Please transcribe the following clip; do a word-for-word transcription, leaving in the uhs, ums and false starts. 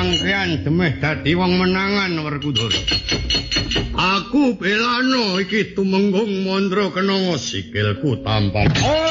rangkean demeh dadi wong menangan Werkudara. Aku belano iki tumenggung mandra kenanga sikilku tampan.